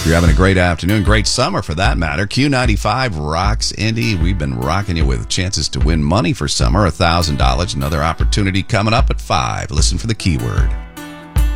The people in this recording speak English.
You're having a great afternoon, great summer for that matter. Q95 rocks Indy. We've been rocking you with chances to win money for summer, $1,000. Another opportunity coming up at 5. Listen for the keyword.